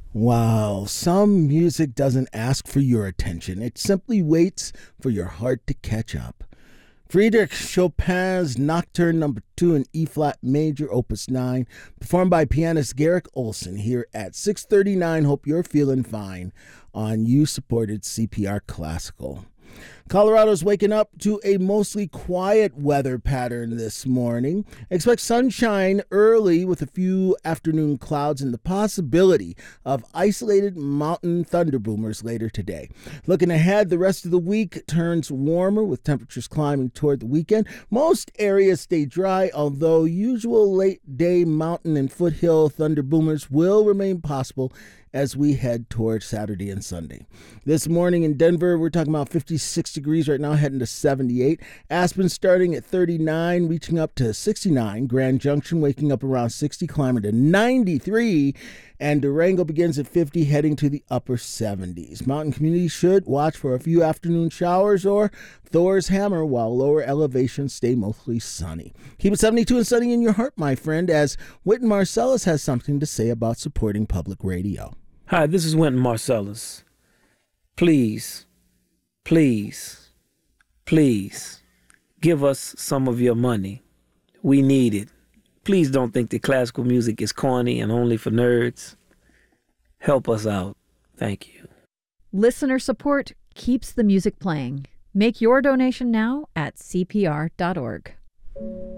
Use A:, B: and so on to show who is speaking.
A: Wow, some music doesn't ask for your attention. It simply waits for your heart to catch up. Friedrich Chopin's Nocturne Number 2 in E-flat major, Opus 9, performed by pianist Garrick Olson here at 6:39. Hope you're feeling fine on You-supported CPR Classical. Colorado's waking up to a mostly quiet weather pattern this morning. Expect sunshine early with a few afternoon clouds and the possibility of isolated mountain thunderboomers later today. Looking ahead, the rest of the week turns warmer with temperatures climbing toward the weekend. Most areas stay dry, although usual late-day mountain and foothill thunderboomers will remain possible as we head toward Saturday and Sunday. This morning in Denver, we're talking about 56 degrees right now, heading to 78. Aspen starting at 39, reaching up to 69. Grand Junction waking up around 60, climbing to 93. And Durango begins at 50, heading to the upper 70s. Mountain communities should watch for a few afternoon showers or Thor's hammer, while lower elevations stay mostly sunny. Keep it 72 and sunny in your heart, my friend, as Wynton Marsalis has something to say about supporting public radio.
B: Hi, this is Wynton Marsalis. Please, please, please give us some of your money. We need it. Please don't think that classical music is corny and only for nerds. Help us out. Thank you.
C: Listener support keeps the music playing. Make your donation now at cpr.org.